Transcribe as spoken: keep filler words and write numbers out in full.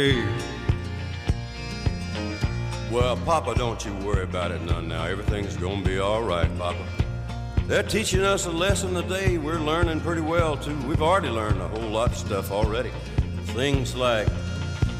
Well, Papa, don't you worry about it none now. Everything's gonna be all right, Papa. They're teaching us a lesson today. We're learning pretty well, too. We've already learned a whole lot of stuff already. Things like